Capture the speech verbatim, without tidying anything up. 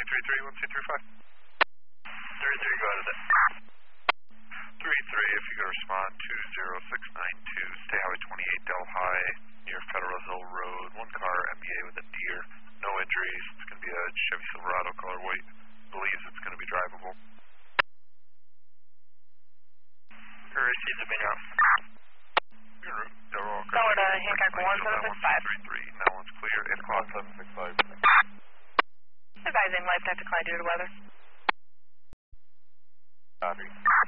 three three, one two three five. three three, go ahead of it. three three, if you could respond, two zero six nine two, State Highway twenty-eight, Delhi, near Federal Hill Road, one car, M B A with a deer, no injuries. It's going to be a Chevy Silverado color white. Believes it's going to be drivable. Received the bingo. Forward, uh, Hancock one seven six five. three three, that one's clear. eight o'clock, seven six five. Advising life tech decline due to weather. Copy.